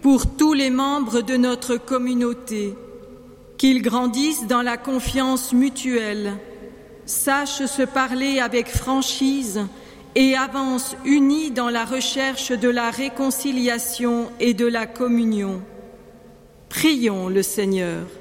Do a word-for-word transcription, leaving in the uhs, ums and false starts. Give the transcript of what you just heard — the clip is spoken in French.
pour tous les membres de notre communauté, qu'ils grandissent dans la confiance mutuelle, sachent se parler avec franchise et avancent unis dans la recherche de la réconciliation et de la communion. Prions le Seigneur.